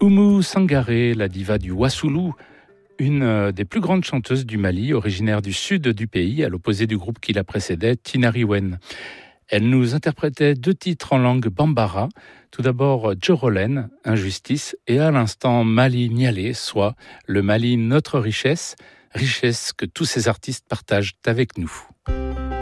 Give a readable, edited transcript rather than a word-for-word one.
Oumou Sangaré, la diva du Wassoulou, une des plus grandes chanteuses du Mali, originaire du sud du pays, à l'opposé du groupe qui la précédait, Tinariwen. Elle nous interprétait 2 titres en langue bambara. Tout d'abord Djorolen, Injustice, et à l'instant Mali Nialé, soit le Mali notre richesse, richesse que tous ces artistes partagent avec nous.